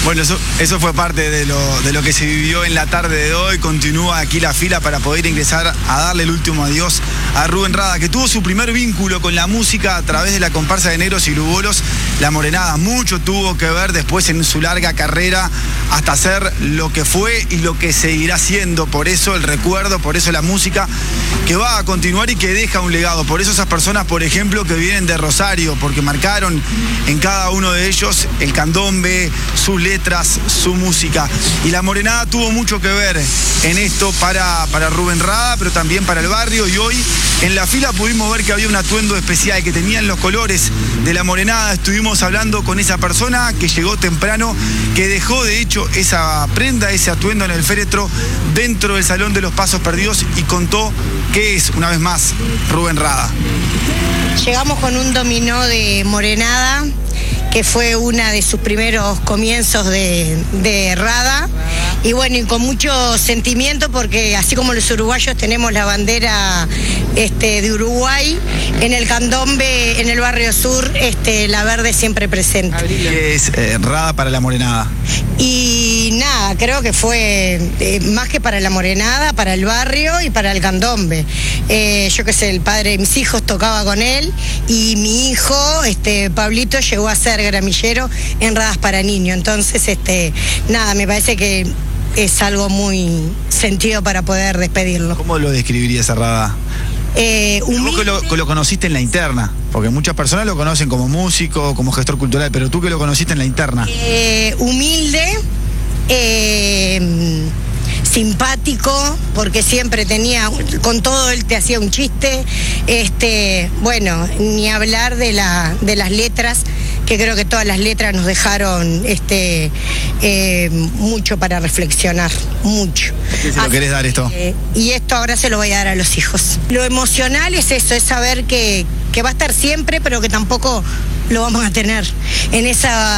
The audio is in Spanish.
Bueno, eso fue parte de lo que se vivió en la tarde de hoy. Continúa aquí la fila para poder ingresar a darle el último adiós a Rubén Rada, que tuvo su primer vínculo con la música a través de la comparsa de Negros y Lugolos, La Morenada. Mucho tuvo que ver después en su larga carrera hasta ser lo que fue y lo que seguirá siendo. Por eso el recuerdo, por eso la música que va a continuar y que deja un legado. Por eso esas personas, por ejemplo, que vienen de Rosario, porque marcaron en cada uno de ellos el candombe, sus letras, su música. Y La Morenada tuvo mucho que ver en esto para Rubén Rada, pero también para el barrio. Y hoy en la fila pudimos ver que había un atuendo especial, que tenían los colores de La Morenada. Estuvimos hablando con esa persona que llegó temprano, que dejó de hecho esa prenda, ese atuendo en el féretro dentro del Salón de los Pasos Perdidos y contó qué es, una vez más, Rubén Rada. Llegamos con un dominó de Morenada, que fue una de sus primeros comienzos de Rada. Y bueno, y con mucho sentimiento, porque así como los uruguayos tenemos la bandera de Uruguay, en el candombe, en el barrio sur, la verde siempre presente. ¿Qué es Rada para La Morenada? Y nada, creo que fue más que para La Morenada, para el barrio y para el candombe. Yo qué sé, el padre de mis hijos tocaba con él, y mi hijo, Pablito, llegó a ser gramillero en Radas para Niños. Entonces, nada, me parece que es algo muy sentido para poder despedirlo. ¿Cómo lo describirías a Rada? Vos que lo conociste en la interna, porque muchas personas lo conocen como músico, como gestor cultural, pero tú que lo conociste en la interna. Humilde, simpático, porque siempre tenía, con todo él te hacía un chiste. Bueno, ni hablar de las letras, que creo que todas las letras nos dejaron mucho para reflexionar, mucho. ¿Qué se lo querés dar esto? Y esto ahora se lo voy a dar a los hijos. Lo emocional es eso, es saber que va a estar siempre, pero que tampoco lo vamos a tener en esa